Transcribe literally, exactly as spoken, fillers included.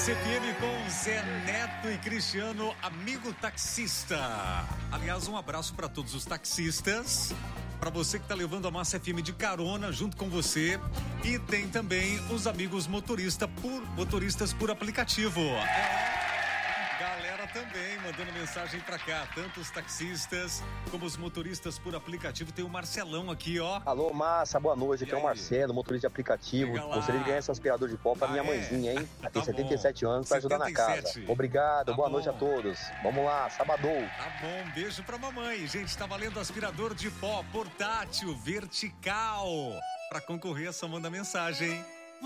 Massa F M com Zé Neto e Cristiano, amigo taxista. Aliás, um abraço para todos os taxistas, para você que está levando a Massa F M de carona junto com você, e tem também os amigos motorista por, motoristas por aplicativo. É. Galera também mandando mensagem pra cá, tanto os taxistas como os motoristas por aplicativo. Tem o Marcelão aqui, ó. Alô, Massa, boa noite. Aqui é o Marcelo, motorista de aplicativo. Gostaria de ganhar esse aspirador de pó pra ah, minha é? mãezinha, hein? Ela tem tá setenta e sete bom. anos pra ajudar na casa. Obrigado, tá boa bom. noite a todos. Vamos lá, sabadão. Tá bom, beijo pra mamãe. Gente, tá valendo aspirador de pó portátil, vertical. Pra concorrer, só manda mensagem.